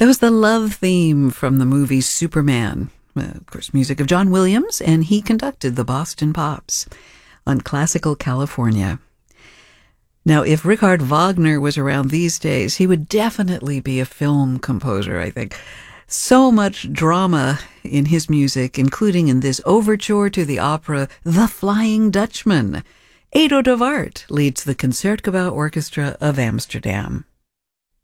That was the love theme from the movie Superman. Of course, music of John Williams, and he conducted the Boston Pops on Classical California. Now, if Richard Wagner was around these days, he would definitely be a film composer, I think. So much drama in his music, including in this overture to the opera The Flying Dutchman. Edo de Waard leads the Concertgebouw Orchestra of Amsterdam.